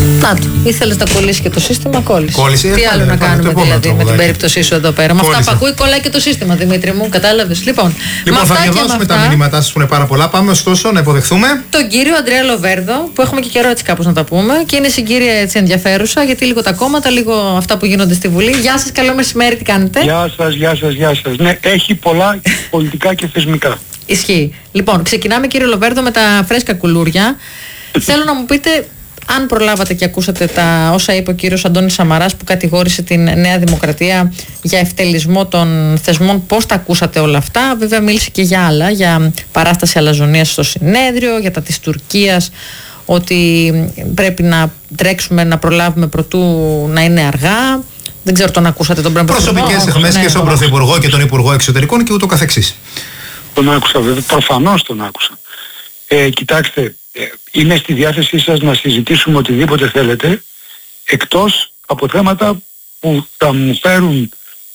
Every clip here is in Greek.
Να του, ήθελες να κολλήσει και το σύστημα, κόλλησε. Τι άλλο να κάνουμε δηλαδή με την περίπτωσή σου εδώ πέρα. Με αυτά που ακούει, κολλάει και το σύστημα, Δημήτρη μου, κατάλαβες. Λοιπόν, θα διαβάσουμε τα μηνύματά σας που είναι πάρα πολλά. Πάμε ωστόσο να υποδεχθούμε τον κύριο Αντρέα Λοβέρδο, που έχουμε και καιρό έτσι κάπως να τα πούμε. Και είναι συγκύρια έτσι ενδιαφέρουσα, γιατί λίγο τα κόμματα, λίγο αυτά που γίνονται στη Βουλή. Γεια σας, καλό μεσημέρι, τι κάνετε? Γεια σας. Ναι, έχει πολλά πολιτικά και θεσμικά. Ισχύει. Λοιπόν, ξεκινάμε κύριε Λοβέρδο με τα φρέσκα κουλούρια. Θέλω να μου πείτε, αν προλάβατε και ακούσατε τα όσα είπε ο κύριος Αντώνης Σαμαράς, που κατηγόρησε την Νέα Δημοκρατία για ευτελισμό των θεσμών, πώς τα ακούσατε όλα αυτά? Βέβαια μίλησε και για άλλα, για παράσταση αλαζονίας στο συνέδριο, για τα της Τουρκίας, ότι πρέπει να τρέξουμε, να προλάβουμε προτού να είναι αργά. Δεν ξέρω, τον ακούσατε τον Πρωθυπουργό? Προσωπικές εχμές και στον Πρωθυπουργό και τον Υπουργό Εξωτερικών και ούτω καθεξής. Τον άκουσα βέβαια, προφανώς τον άκουσα. Κοιτάξτε, είμαι στη διάθεσή σας να συζητήσουμε οτιδήποτε θέλετε, εκτός από θέματα που θα μου φέρουν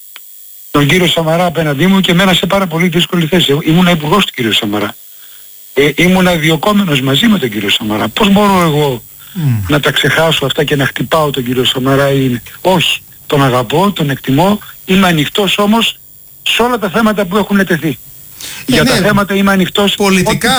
τον κύριο Σαμαρά απέναντί μου και εμένα σε πάρα πολύ δύσκολη θέση. Ήμουνα υπουργός του κύριου Σαμαρά. Ήμουνα διοκόμενος μαζί με τον κύριο Σαμαρά. Πώς μπορώ εγώ να τα ξεχάσω αυτά και να χτυπάω τον κύριο Σαμαρά? Όχι, τον αγαπώ, τον εκτιμώ, είμαι ανοιχτός όμως σε όλα τα θέματα που έχουν τεθεί. Για τα θέματα είμαι ανοιχτός. Πολιτικά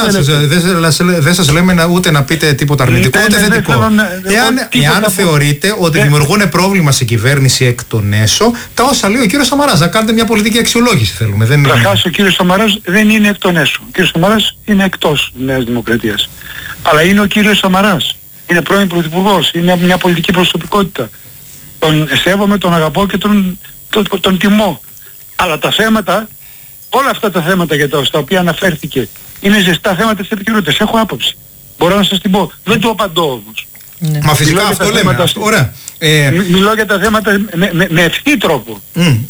δεν σας λέμε ούτε να πείτε τίποτα αρνητικό ούτε θετικό. Εάν θεωρείτε ότι δημιουργούν πρόβλημα στην κυβέρνηση εκ των έσω, τα όσα λέει ο κύριος Σαμαράς, να κάνετε μια πολιτική αξιολόγηση θέλουμε. Καταρχάς ο κύριος Σαμαράς δεν είναι εκ των έσω. Ο κύριος Σαμαράς είναι εκτός της Νέας Δημοκρατίας. Αλλά είναι ο κύριος Σαμαράς. Είναι πρώην πρωθυπουργός. Είναι μια πολιτική προσωπικότητα. Τον σέβομαι, τον αγαπώ και τον τιμώ. Αλλά τα θέματα, όλα αυτά τα θέματα στα οποία αναφέρθηκε, είναι ζεστά θέματα της επικαιρότητας. Έχω άποψη. Μπορώ να σας την πω. Δεν το απαντώ όμως. Ναι. Μα φυσικά αυτό λέμε. Ωραία. Μιλώ για τα θέματα με ευθύ τρόπο.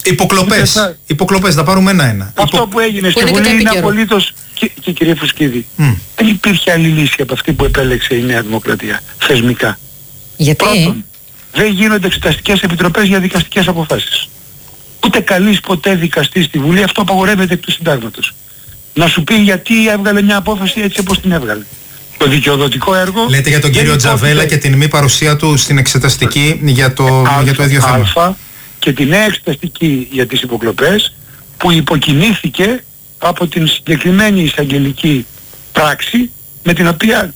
Υποκλοπές, θα πάρουμε ένα-ένα. Αυτό που έγινε στη Βουλή είναι απολύτως... Και κύριε Φουσκίδη, δεν υπήρχε άλλη λύση από αυτή που επέλεξε η Νέα Δημοκρατία θεσμικά. Γιατί? Πρώτον, δεν γίνονται εξεταστικές επιτροπές για δικαστικές αποφάσεις. Ούτε καλείς ποτέ δικαστής στη Βουλή, αυτό απαγορεύεται εκ του συντάγματος. Να σου πει γιατί έβγαλε μια απόφαση έτσι όπως την έβγαλε. Το δικαιοδοτικό έργο... Λέτε για τον κύριο Τζαβέλα και την μη παρουσία του στην εξεταστική για το ίδιο θέμα. Και την νέα εξεταστική για τις υποκλοπές που υποκινήθηκε από την συγκεκριμένη εισαγγελική πράξη με την οποία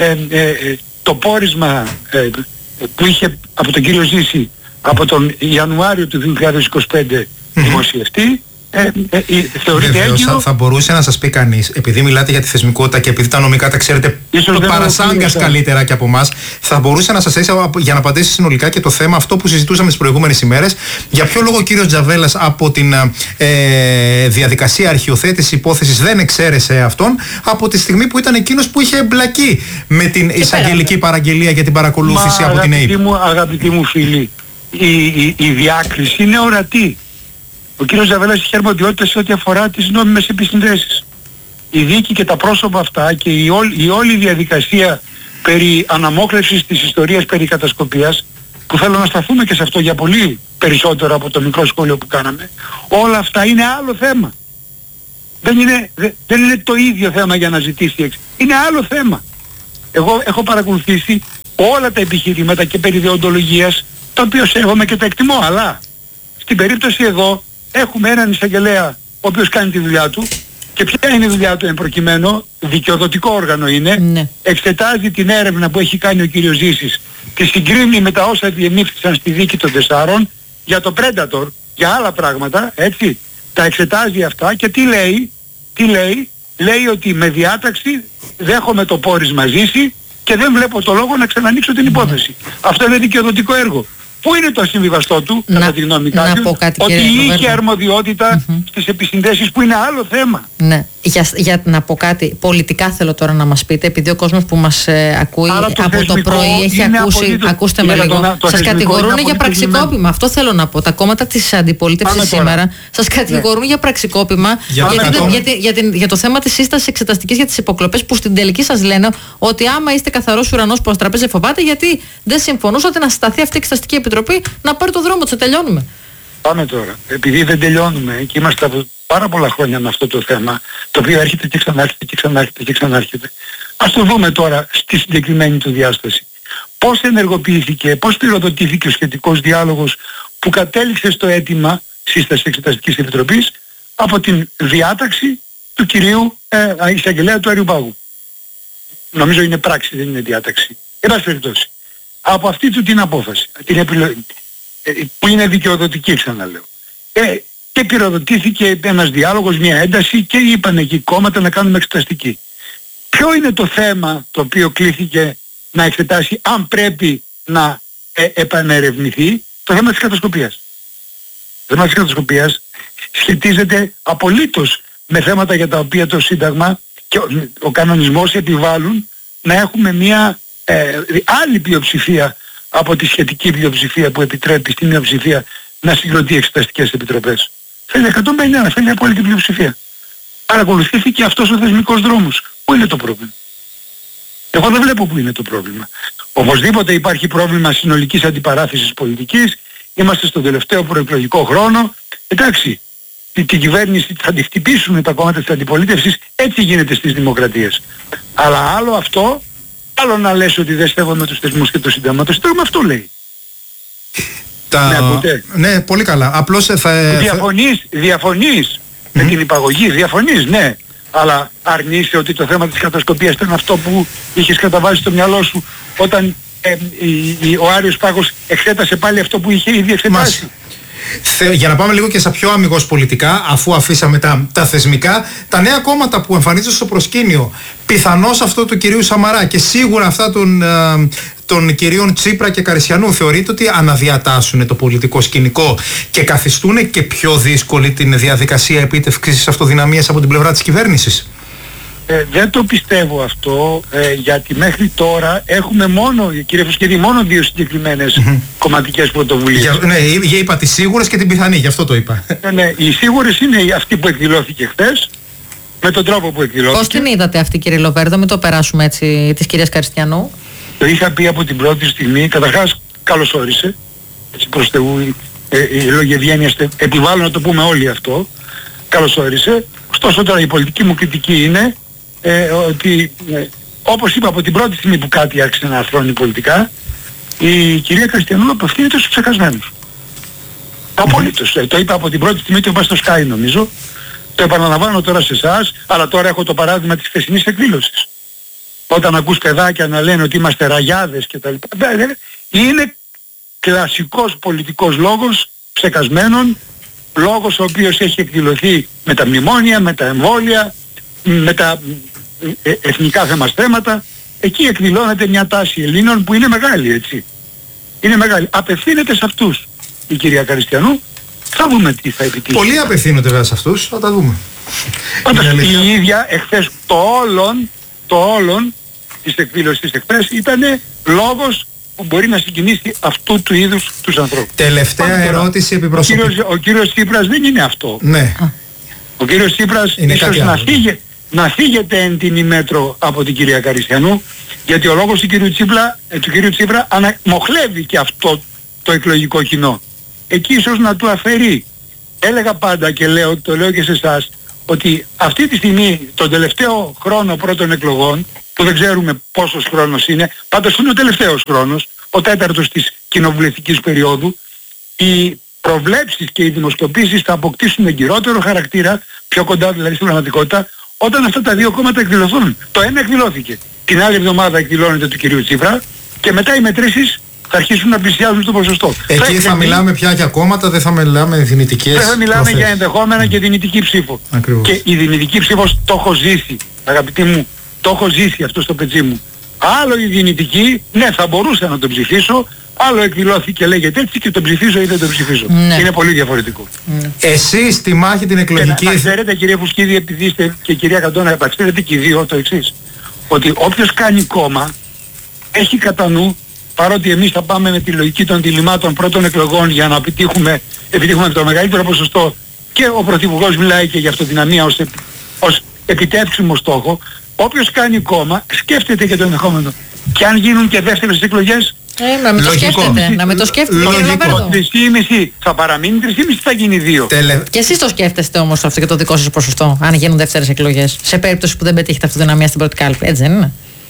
το πόρισμα που είχε από τον κύριο Ζήση από τον Ιανουάριο του 2025 δημοσιευτεί, θεωρείται έγκυρο. Θα μπορούσε να σας πει κανείς, επειδή μιλάτε για τη θεσμικότητα και επειδή τα νομικά τα ξέρετε παρασάγκας καλύτερα και από εμάς, θα μπορούσε να σας θέσει για να απαντήσει συνολικά και το θέμα αυτό που συζητούσαμε τις προηγούμενες ημέρες, για ποιο λόγο ο κύριος Τζαβέλας από την διαδικασία αρχιοθέτησης υπόθεσης δεν εξαίρεσε αυτόν, από τη στιγμή που ήταν εκείνος που είχε εμπλακεί με την εισαγγελική παραγγελία για την παρακολούθηση από την ΑΕΠ. Αγαπητοί μου φίλοι, η διάκριση είναι ορατή. Ο κύριος Τζαβέλας είχε αρμοδιότητα σε ό,τι αφορά τις νόμιμες επισυνδέσεις. Η δίκη και τα πρόσωπα αυτά και η όλη διαδικασία περί αναμόχλευσης της ιστορίας περί κατασκοπίας, που θέλω να σταθούμε και σε αυτό για πολύ περισσότερο από το μικρό σχόλιο που κάναμε, όλα αυτά είναι άλλο θέμα. Δεν είναι το ίδιο θέμα για να ζητήσει είναι άλλο θέμα. Εγώ έχω παρακολουθήσει όλα τα επιχειρήματα και περί δεοντολογίας, τα οποία σέβομαι και τα εκτιμώ, αλλά στην περίπτωση εδώ έχουμε έναν εισαγγελέα ο οποίος κάνει τη δουλειά του. Και ποια είναι η δουλειά του εν προκειμένου? Δικαιοδοτικό όργανο είναι. Ναι. Εξετάζει την έρευνα που έχει κάνει ο κύριος Ζήσης, τη συγκρίνει με τα όσα διεμήφθησαν στη δίκη των 4 για το Predator, για άλλα πράγματα, έτσι. Τα εξετάζει αυτά και τι λέει? Λέει ότι με διάταξη δέχομαι το πόρισμα Ζήση και δεν βλέπω το λόγο να ξανανοίξω την υπόθεση. Αυτό είναι δικαιοδοτικό έργο. Πού είναι το ασυμβιβαστό του, κατά τη γνώμη κάποιου, ότι είχε αρμοδιότητα στις επισυνδέσεις, που είναι άλλο θέμα. Ναι. Για να πω κάτι, πολιτικά θέλω τώρα να μας πείτε, επειδή ο κόσμος που μας ακούει από το πρωί έχει ακούσει, ακούστε με λίγο, σας κατηγορούν για πραξικόπημα. Αυτό θέλω να πω. Τα κόμματα της αντιπολίτευσης σήμερα σας κατηγορούν για πραξικόπημα για το θέμα της σύστασης εξεταστικής για τις υποκλοπές, που στην τελική σας λένε ότι άμα είστε καθαρός ουρανός που αστραπέζε φοβάται, γιατί δεν συμφωνούσατε να σταθεί αυτή η εξεταστική επιτροπή να πάρει το δρόμο της. Τελειώνουμε. Πάμε τώρα. Επειδή δεν τελειώνουμε και είμαστε από πάρα πολλά χρόνια με αυτό το θέμα, το οποίο έρχεται και ξανάρχεται και ξανάρχεται και ξανάρχεται. Ας το δούμε τώρα στη συγκεκριμένη του διάσταση. πώς ενεργοποιήθηκε, πώς πυροδοτήθηκε ο σχετικός διάλογος που κατέληξε στο αίτημα σύσταση Εξεταστικής Επιτροπής από την διάταξη του κυρίου εισαγγελέα του Αριού Πάγου. Νομίζω είναι πράξη, δεν είναι διάταξη. Εν πάση περιπτώσει, από αυτή του την απόφαση, που είναι δικαιοδοτική, ξαναλέω, και πυροδοτήθηκε ένας διάλογος, μια ένταση, και είπαν εκεί κόμματα να κάνουμε εξεταστική. Ποιο είναι το θέμα το οποίο κλήθηκε να εξετάσει, αν πρέπει να επανερευνηθεί? Το θέμα της κατασκοπίας. Το θέμα της κατασκοπίας σχετίζεται απολύτως με θέματα για τα οποία το Σύνταγμα και ο κανονισμός επιβάλλουν να έχουμε μια άλλη πλειοψηφία από τη σχετική πλειοψηφία που επιτρέπει στη μειοψηφία να συγκροτεί εξεταστικές επιτροπές. Θέλει 150, θέλει απόλυτη πλειοψηφία. Παρακολουθήθηκε αυτός ο θεσμικός δρόμος. Πού είναι το πρόβλημα? Εγώ δεν βλέπω πού είναι το πρόβλημα. Οπωσδήποτε υπάρχει πρόβλημα συνολικής αντιπαράθεσης πολιτικής. Είμαστε στον τελευταίο προεκλογικό χρόνο. Εντάξει, την κυβέρνηση θα τη χτυπήσουν τα κόμματα της αντιπολίτευσης. Έτσι γίνεται στις δημοκρατίες. Αλλά άλλο αυτό, άλλο να λες ότι δεν στέγομαι τους θεσμούς και το Σύνταγμα. Το Σύνταγμα αυτό λέει. Ναι, πολύ καλά. Απλώς Διαφωνείς με την υπαγωγή, διαφωνείς, ναι. Αλλά αρνείσαι ότι το θέμα της κατασκοπίας ήταν αυτό που είχες καταβάλει στο μυαλό σου όταν ο Άριος Πάγος εξέτασε πάλι αυτό που είχε ήδη εξετάσει. Για να πάμε λίγο και στα πιο αμιγώς πολιτικά, αφού αφήσαμε τα θεσμικά, τα νέα κόμματα που εμφανίζονται στο προσκήνιο, πιθανώς αυτό του κυρίου Σαμαρά και σίγουρα αυτά των κυρίων Τσίπρα και Καριστιανού, θεωρείτε ότι αναδιατάσσουν το πολιτικό σκηνικό και καθιστούν και πιο δύσκολη την διαδικασία επίτευξης αυτοδυναμίας από την πλευρά της κυβέρνησης? Δεν το πιστεύω αυτό, γιατί μέχρι τώρα έχουμε μόνο, κύριε Φουσκεδί, μόνο δύο συγκεκριμένες κομματικές πρωτοβουλίες. Ναι, είπα τις σίγουρες και την πιθανή, γι' αυτό το είπα. Ναι, οι σίγουρες είναι αυτή που εκδηλώθηκε χθες, με τον τρόπο που εκδηλώθηκε. Πώς την είδατε αυτή, κύριε Λοβέρδο, μην το περάσουμε έτσι, της κυρίας Καριστιανού? Το είχα πει από την πρώτη στιγμή, καταρχάς καλώς όρισε, έτσι προς Θεού, οι λόγοι ευγένειας επιβάλλουν να το πούμε όλοι αυτό, καλώς όρισε. Ωστόσο τώρα η πολιτική μου κριτική είναι ότι όπως είπα από την πρώτη στιγμή που κάτι άρχισε να αρθρώνει πολιτικά, η κυρία Καριστιανού απευθύνεται στους ψεκασμένους. Απολύτως. Το είπα από την πρώτη στιγμή, το είπα στο Sky νομίζω, το επαναλαμβάνω τώρα σε εσάς, αλλά τώρα έχω το παράδειγμα της χθεσινής εκδήλωσης. Όταν ακούς παιδάκια να λένε ότι είμαστε ραγιάδες και τα λοιπά, είναι κλασικός πολιτικός λόγος ψεκασμένων, λόγος ο οποίος έχει εκδηλωθεί με τα μνημόνια, με τα εμβόλια, με τα εθνικά θέματα. Εκεί εκδηλώνεται μια τάση Ελλήνων που είναι μεγάλη, έτσι. Είναι μεγάλη. Απευθύνεται σε αυτούς η κυρία Καριστιανού. Θα δούμε τι θα επιτύχει. Πολλοί απευθύνονται βέβαια σε αυτούς, θα τα δούμε. Πάντως η ίδια εχθές το όλον της εκδήλωσης της εχθές ήταν λόγος που μπορεί να συγκινήσει αυτού του είδους τους ανθρώπους. Τελευταία ερώτηση επί προσωπικού. Ο κύριος Τσίπρας δεν είναι αυτό. Ναι. Ο κύριος Τσίπρας ίσως να φύγεται εν την ημέτρο από την κυρία Καριστιανού, γιατί ο λόγος του κύριου Τσίπρα αναμοχλεύει και αυτό το εκλογικό κοινό. Εκεί ίσως να του αφαιρεί. Έλεγα πάντα και το λέω και σε εσάς, ότι αυτή τη στιγμή, τον τελευταίο χρόνο πρώτων εκλογών, που δεν ξέρουμε πόσος χρόνος είναι, πάντως είναι ο τελευταίος χρόνος, ο τέταρτος της κοινοβουλευτικής περίοδου, οι προβλέψεις και οι δημοσκοπήσεις θα αποκτήσουν εγκυρότερο χαρακτήρα, πιο κοντά δηλαδή στην πραγματικότητα, όταν αυτά τα δύο κόμματα εκδηλωθούν. Το ένα εκδηλώθηκε. Την άλλη εβδομάδα εκδηλώνεται του κυρίου Τσίπρα και μετά οι μετρήσεις θα αρχίσουν να πλησιάζουν στο ποσοστό. Εκεί θα μιλάμε πια για κόμματα, δεν θα μιλάμε δυνητικές. Δεν θα μιλάμε για ενδεχόμενα και δυνητική ψήφο. Ακριβώς. Και η δυνητική ψήφος το έχω ζήσει, αγαπητοί μου, το έχω ζήσει αυτό στο πετσί μου. Άλλο η δυνητική, ναι, θα μπορούσα να τον ψηφίσω, άλλο εκδηλώθηκε λέγεται έτσι και τον ψηφίζω ή δεν τον ψηφίζω. Ναι. Είναι πολύ διαφορετικό. Εσείς στη μάχη την εκλογική... Να ξέρετε κύριε Φουσκίδη, επειδή είστε και κυρία Καντώνα, να ξέρετε και οι δύο το εξής. Ότι όποιος κάνει κόμμα έχει κατά νου, παρότι εμείς θα πάμε με τη λογική των διλημάτων πρώτων εκλογών για να επιτύχουμε το μεγαλύτερο ποσοστό, και ο Πρωθυπουργός μιλάει και για αυτοδυναμία ως επιτεύξιμο στόχο, όποιος κάνει κόμμα σκέφτεται και το ενδεχόμενο. Και αν γίνουν και δεύτερες εκλογές, να με το σκέφτεται. Το 3,5 θα παραμείνει 3,5, θα γίνει 2. Και εσείς το σκέφτεστε όμως αυτό και το δικό σας ποσοστό, αν γίνουν δεύτερες εκλογές, σε περίπτωση που δεν πετύχετε αυτοδυναμία στην πρώτη κάλπη, έτσι δεν είναι?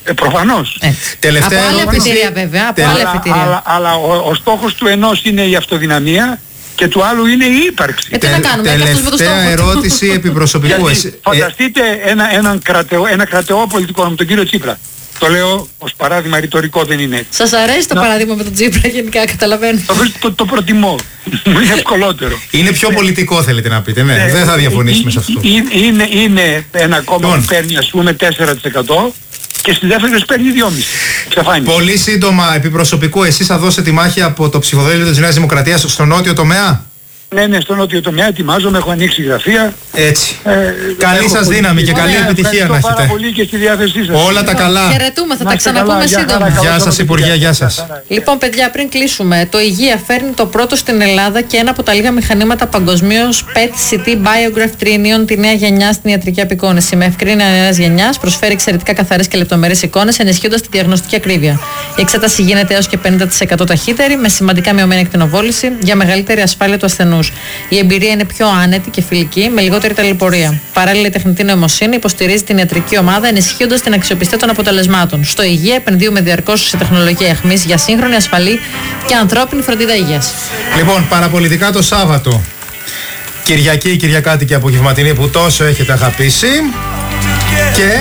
Προφανώς. Τελευταία από άλλη ερώτηση. αφετηρία βέβαια. Από άλλη αφετηρία. Αλλά ο στόχος του ενός είναι η αυτοδυναμία και του άλλου είναι η ύπαρξη. Τι να κάνουμε, τελευταία ερώτηση επιπροσωπικού. Φανταστείτε ένα κρατεό πολιτικό με τον κύριο Τσίπρα. Το λέω ως παράδειγμα, ρητορικό δεν είναι. Σας αρέσει το παράδειγμα με τον Τσίπρα γενικά, καταλαβαίνω. Το προτιμώ. Είναι ευκολότερο. Είναι πιο πολιτικό θέλετε να πείτε, ναι. Δεν θα διαφωνήσουμε σε αυτό. Είναι ένα κόμμα που παίρνει ας πούμε 4% και στη δεύτερη παίρνει 2,5%. Πολύ σύντομα, επιπροσωπικού, εσείς θα δώσετε τη μάχη από το ψηφοδέλτιο της Νέας Δημοκρατίας στο νότιο τομέα. Ναι, στο νότιο τομέα ετοιμάζομαι, έχω ανοίξει γραφεία. Έτσι. Καλή σας δύναμη και καλή επιτυχία να έχετε. Πάρα πολύ και στη διάθεσή σας. Όλα τα καλά. Χαιρετούμε, θα τα ξαναπούμε σύντομα. Γεια σας Υπουργέ, γεια σας. Λοιπόν, παιδιά, πριν κλείσουμε, το Υγεία φέρνει το πρώτο στην Ελλάδα και ένα από τα λίγα μηχανήματα παγκοσμίως PET-CT Biograph Trinion, τη νέα γενιά στην ιατρική απεικόνηση. Με ευκρίνεια νέας γενιάς, προσφέρει εξαιρετικά καθαρές και λεπτομερείς εικόνες, ενισχύοντας τη διαγνωστική ακρίβεια. Η εξέταση γίνεται έως και 50% ταχύτερη, με σημαντικά μειωμένη ακτινοβόληση για μεγαλύτερη ασφάλεια του ασθενούς. Η εμπειρία είναι πιο άνετη και φιλική, με λιγότερη ταλαιπωρία. Παράλληλα, η τεχνητή νοημοσύνη υποστηρίζει την ιατρική ομάδα, ενισχύοντας την αξιοπιστία των αποτελεσμάτων. Στο Υγεία επενδύουμε διαρκώς σε τεχνολογία αιχμής για σύγχρονη, ασφαλή και ανθρώπινη φροντίδα υγείας. Λοιπόν, παραπολιτικά το Σάββατο. Κυριακή, Κυριακάτικη απογευματινή που τόσο έχετε αγαπήσει. Και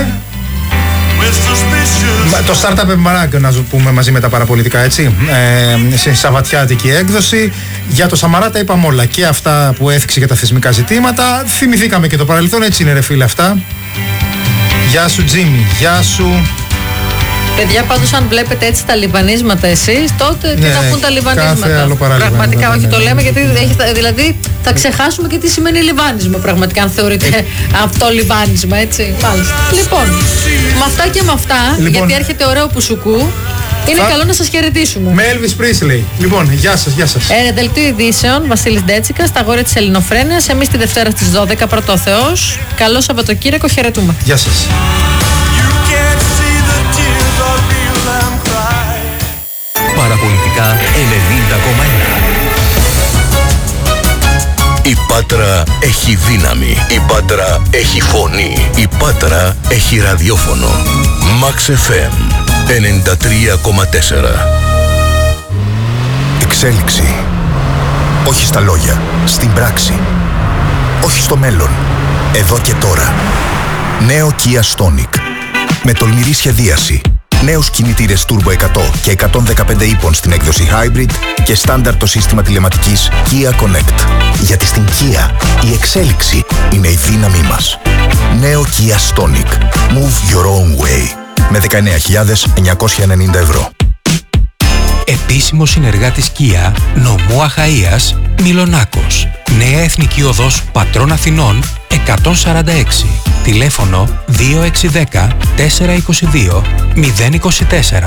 το Startup Embarrack, να πούμε μαζί με τα παραπολιτικά, έτσι. Σε σαββατιάτικη έκδοση. Για το Σαμαρά τα είπαμε όλα. Και αυτά που έθιξε για τα θεσμικά ζητήματα. Θυμηθήκαμε και το παρελθόν, έτσι είναι ρε φίλε αυτά. Γεια σου Τζίμι, γεια σου. Παιδιά, πάντως αν βλέπετε έτσι τα λιβανίσματα εσείς, τότε τι θα πούν τα λιβανίσματα. Πραγματικά, όχι το λέμε γιατί δηλαδή θα ξεχάσουμε και τι σημαίνει λιβάνισμα πραγματικά, αν θεωρείτε αυτό λιβάνισμα, έτσι. Μάλιστα. Λοιπόν, με αυτά και με αυτά, γιατί έρχεται ωραίο πουσουκού, είναι καλό να σας χαιρετήσουμε. Με Elvis Presley. Λοιπόν, γεια σας, γεια σας. Δελτίο ειδήσεων, Βασίλης Ντέτσικας, τα αγόρια της Ελληνοφρένειας. Εμείς τη Δευτέρα στις 12, πρώτο ο Θεός. Καλό Σαββατοκύριακο, χαιρετούμε. Γεια σας. Παραπολιτικά 90,1. Η Πάτρα έχει δύναμη. Η Πάτρα έχει φωνή. Η Πάτρα έχει ραδιόφωνο. Max FM 93,4. Εξέλιξη. Όχι στα λόγια, στην πράξη. Όχι στο μέλλον, εδώ και τώρα. Νέο Kia Stonic. Με τολμηρή σχεδίαση. Νέους κινητήρες Turbo 100 και 115 ύπων στην έκδοση Hybrid και στάνταρ το σύστημα τηλεματικής Kia Connect. Γιατί στην Kia η εξέλιξη είναι η δύναμή μας. Νέο Kia Stonic. Move your own way. Με 19.990 ευρώ. Επίσημος συνεργάτης Kia, νομού Αχαΐας, Μιλονάκος. Νέα Εθνική Οδός Πατρών Αθηνών 146. Τηλέφωνο 2610 422 024.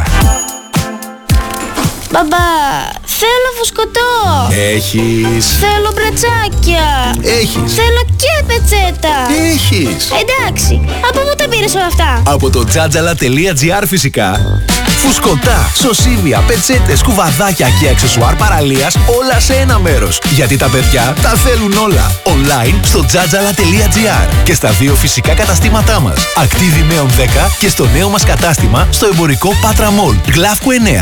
Μπαμπά, θέλω φουσκωτό. Έχεις. Θέλω μπρατσάκια. Έχεις. Θέλω και πετσέτα. Έχεις. Εντάξει, από πού τα πήρες όλα αυτά? Από το jajala.gr φυσικά. Φουσκωτά, σωσίβια, πετσέτες, κουβαδάκια και αξεσουάρ παραλίας, όλα σε ένα μέρος. Γιατί τα παιδιά τα θέλουν όλα. Online στο jajala.gr και στα δύο φυσικά καταστήματά μας. Ακτίβη Νέων 10 και στο νέο μας κατάστημα στο εμπορικό Πάτρα Μολ, Γλαύκου 9.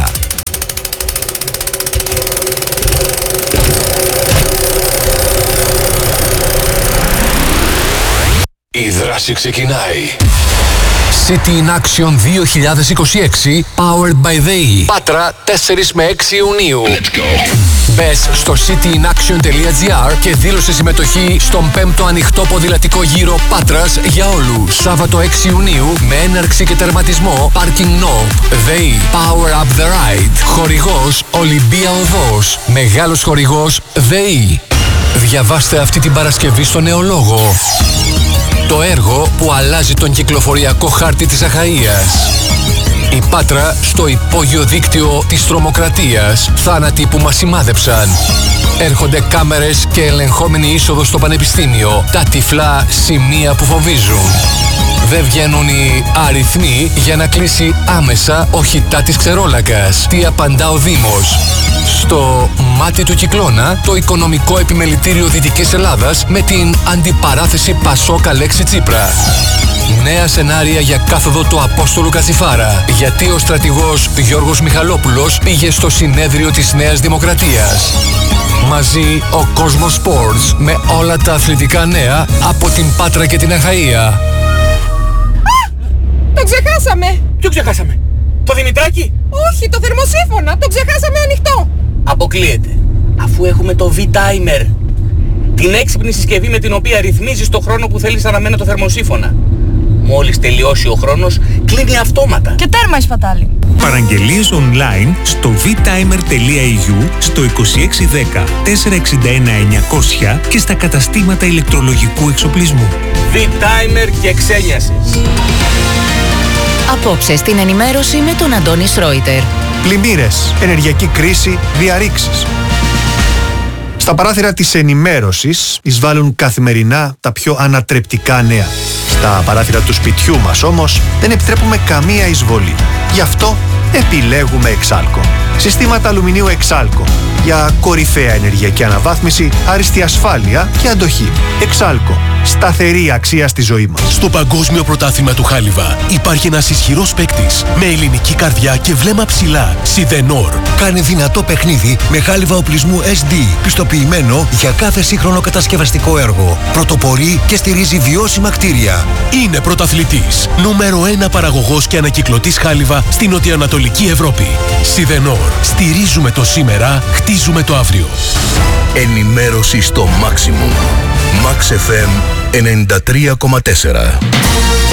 Η δράση ξεκινάει. City in Action 2026 Powered by the Πάτρα 4 με 6 Ιουνίου. Μπες στο cityinaction.gr και δήλωσε συμμετοχή στον 5ο ανοιχτό ποδηλατικό γύρο Πάτρας για όλους. Σάββατο 6 Ιουνίου με έναρξη και τερματισμό Parking Knob. ΔΕΗ Power Up the Ride. Χορηγός Ολυμπία Οδός. Μεγάλος χορηγός ΔΕΗ. Διαβάστε αυτή την Παρασκευή στο Νεολόγο το έργο που αλλάζει τον κυκλοφοριακό χάρτη της Αχαΐας. Η Πάτρα στο υπόγειο δίκτυο της τρομοκρατίας. Θάνατοι που μας σημάδεψαν. Έρχονται κάμερες και ελεγχόμενη είσοδος στο πανεπιστήμιο. Τα τυφλά σημεία που φοβίζουν. Δεν βγαίνουν οι αριθμοί για να κλείσει άμεσα ο χιτά της Ξερόλακας. Τι απαντά ο Δήμος? Στο μάτι του κυκλώνα, το οικονομικό επιμελητήριο Δυτικής Ελλάδας με την αντιπαράθεση Πασόκ Αλέξη Τσίπρα. Νέα σενάρια για κάθοδο του Απόστολου Κατσιφάρα. Γιατί ο στρατηγός Γιώργος Μιχαλόπουλος πήγε στο συνέδριο της Νέας Δημοκρατίας. Μαζί ο Κόσμος Sports με όλα τα αθλητικά νέα από την Πάτρα και την Αχαΐα. Το ξεχάσαμε! Ποιο ξεχάσαμε? Το Δημητράκη? Όχι, το θερμοσύφωνα! Το ξεχάσαμε ανοιχτό! Αποκλείεται. Αφού έχουμε το V-Timer. Την έξυπνη συσκευή με την οποία ρυθμίζεις το χρόνο που θέλεις αναμένω το θερμοσύφωνα. Μόλις τελειώσει ο χρόνος, κλείνει αυτόματα. Και τέρμα η σπατάλη. Παραγγελίες online στο vtimer.eu, στο 2610 461 900 και στα καταστήματα ηλεκτρολογικού εξοπλισμού. V-Timer και ξένιασες. Απόψε στην ενημέρωση με τον Αντώνη Σρόιτερ. Πλημμύρες, ενεργειακή κρίση, διαρρήξεις. Στα παράθυρα της ενημέρωσης εισβάλλουν καθημερινά τα πιο ανατρεπτικά νέα. Στα παράθυρα του σπιτιού μας όμως δεν επιτρέπουμε καμία εισβολή. Γι' αυτό επιλέγουμε Εξάλκο. Συστήματα αλουμινίου Εξάλκο για κορυφαία ενεργειακή αναβάθμιση, άριστη ασφάλεια και αντοχή. Εξάλκο. Σταθερή αξία στη ζωή μας. Στο Παγκόσμιο Πρωτάθλημα του Χάλιβα υπάρχει ένας ισχυρός παίκτης με ελληνική καρδιά και βλέμμα ψηλά. Σιδενόρ. Κάνει δυνατό παιχνίδι με χάλιβα οπλισμού SD, πιστοποιημένο για κάθε σύγχρονο κατασκευαστικό έργο. Πρωτοπορεί και στηρίζει βιώσιμα κτίρια. Είναι πρωταθλητής. Νούμερο 1 παραγωγός και ανακυκλωτής χάλιβα στην νοτιοανατολική Ευρώπη. Σιδενόρ. Στηρίζουμε το σήμερα, χτίζουμε το αύριο. Ενημέρωση στο maximum. Max FM 93,4.